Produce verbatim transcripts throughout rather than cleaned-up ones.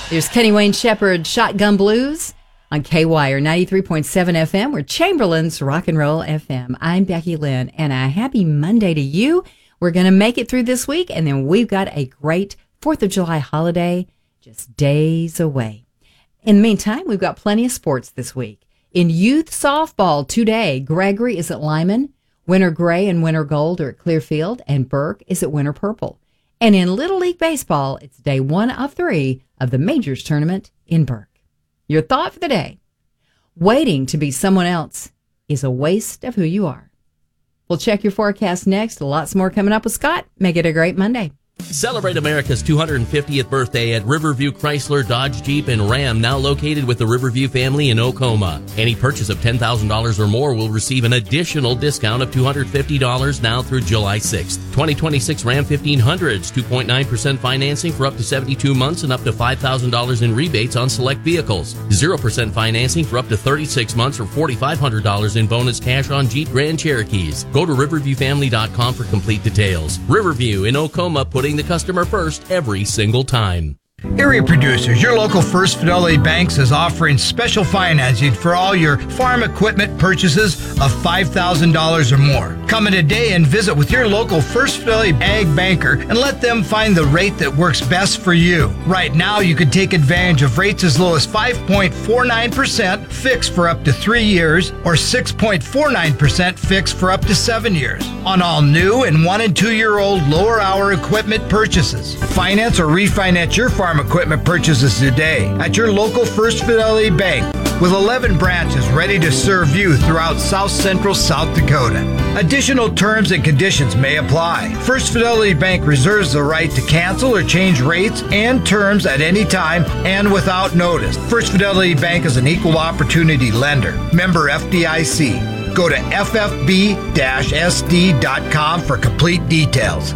There's Kenny Wayne Shepherd, Shotgun Blues on K Y R ninety-three point seven F M. We're Chamberlain's Rock and Roll F M. I'm Becky Lynn, and a happy Monday to you. We're going to make it through this week, and then we've got a great fourth of July holiday just days away. In the meantime, we've got plenty of sports this week. In youth softball today, Gregory is at Lyman, Winter Gray and Winter Gold are at Clearfield, and Burke is at Winter Purple. And in Little League Baseball, it's day one of three of the Majors tournament in Burke. Your thought for the day: waiting to be someone else is a waste of who you are. We'll check your forecast next. Lots more coming up with Scott. Make it a great Monday. Celebrate America's two hundred fiftieth birthday at Riverview Chrysler, Dodge, Jeep, and Ram, now located with the Riverview family in Oklahoma. Any purchase of ten thousand dollars or more will receive an additional discount of two hundred fifty dollars now through July sixth. twenty twenty-six Ram fifteen hundreds, two point nine percent financing for up to seventy-two months and up to five thousand dollars in rebates on select vehicles. zero percent financing for up to thirty-six months or four thousand five hundred dollars in bonus cash on Jeep Grand Cherokees. Go to riverview family dot com for complete details. Riverview in Oklahoma, putting the customer first every single time. Area Producers, your local First Fidelity Banks is offering special financing for all your farm equipment purchases of five thousand dollars or more. Come in today and visit with your local First Fidelity Ag banker and let them find the rate that works best for you. Right now, you can take advantage of rates as low as five point four nine percent fixed for up to three years or six point four nine percent fixed for up to seven years on all new and one and two year old lower hour equipment purchases. Finance or refinance your farm equipment purchases today at your local First Fidelity Bank, with eleven branches ready to serve you throughout South Central South Dakota. Additional terms and conditions may apply. First Fidelity Bank reserves the right to cancel or change rates and terms at any time and without notice. First Fidelity Bank is an equal opportunity lender. Member F D I C. Go to f f b dash s d dot com for complete details.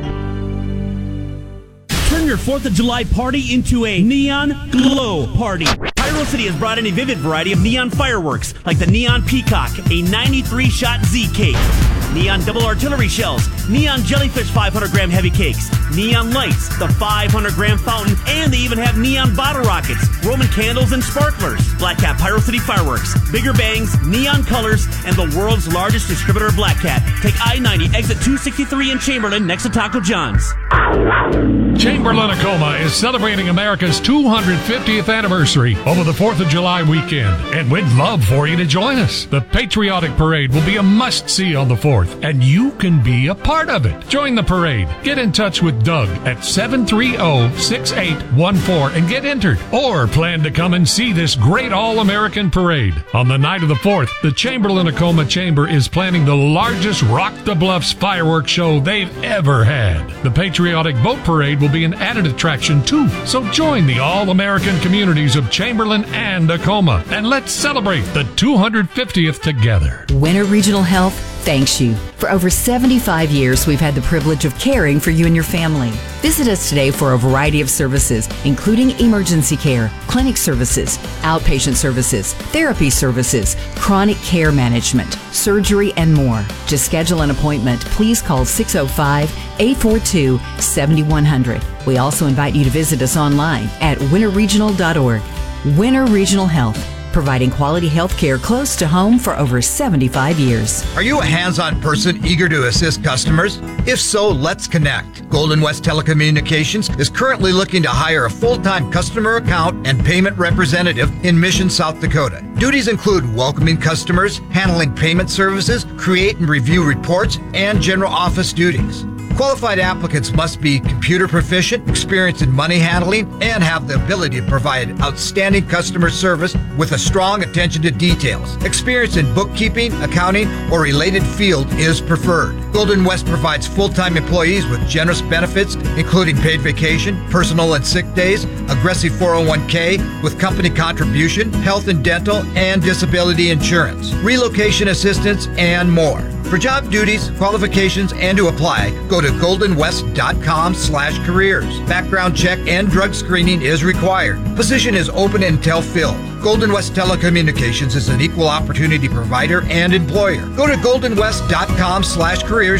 Turn your fourth of July party into a neon glow party. Pyro City has brought in a vivid variety of neon fireworks, like the Neon Peacock, a ninety-three shot Z cake, neon double artillery shells, neon jellyfish five hundred gram heavy cakes, neon lights, the five hundred gram fountain, and they even have neon bottle rockets, Roman candles, and sparklers. Black Cat Pyro City Fireworks, bigger bangs, neon colors, and the world's largest distributor of Black Cat. Take I ninety, exit two sixty-three in Chamberlain, next to Taco John's. Chamberlain-Tacoma is celebrating America's two hundred fiftieth anniversary over the fourth of July weekend, and we'd love for you to join us. The Patriotic Parade will be a must-see on the fourth, and you can be a part of it. Join the parade. Get in touch with Doug at seven three zero, six eight one four and get entered, or plan to come and see this great all-American parade. On the night of the fourth, the Chamberlain-Tacoma Chamber is planning the largest Rock the Bluffs fireworks show they've ever had. The Patriotic Boat Parade will be an added attraction too, so join the all-American communities of Chamberlain and Tacoma, and let's celebrate the two hundred fiftieth together. Winter Regional Health thanks you. For over seventy-five years, we've had the privilege of caring for you and your family. Visit us today for a variety of services, including emergency care, clinic services, outpatient services, therapy services, chronic care management, surgery, and more. To schedule an appointment, please call six oh five, eight four two, seven one zero zero. We also invite you to visit us online at winter regional dot org. Winter Regional Health, providing quality health care close to home for over seventy-five years. Are you a hands-on person eager to assist customers? If so, let's connect. Golden West Telecommunications is currently looking to hire a full-time customer account and payment representative in Mission, South Dakota. Duties include welcoming customers, handling payment services, create and review reports, and general office duties. Qualified applicants must be computer proficient, experienced in money handling, and have the ability to provide outstanding customer service with a strong attention to details. Experience in bookkeeping, accounting, or related field is preferred. Golden West provides full-time employees with generous benefits, including paid vacation, personal and sick days, aggressive four oh one k with company contribution, health and dental, and disability insurance, relocation assistance, and more. For job duties, qualifications, and to apply, go to goldenwest.com slash careers. Background check and drug screening is required. Position is open until filled. Golden West Telecommunications is an equal opportunity provider and employer. Go to goldenwest.com slash careers